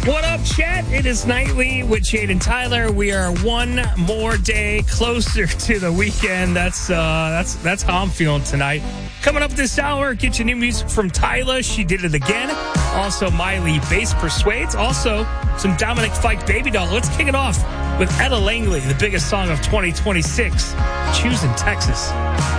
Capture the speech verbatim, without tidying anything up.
What up, chat? It is Nightly with Jade and Tyler. We are one more day closer to the weekend. That's uh, that's that's how I'm feeling tonight. Coming up this hour, get your new music from Tyler. She did it again. Also, Miley Bass Persuades. Also, some Dominic Fike Baby Doll. Let's kick it off with Etta Langley, the biggest song of twenty twenty-six, Choosing Texas.